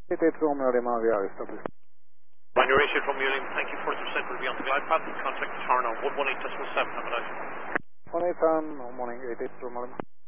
88 Romeo Lima, we are established. When you're issued from Muling, thank you, 40% will be on the glide path. Contact Tower now, 118.7, have a nice. 187, morning, 88 Romeo Lima.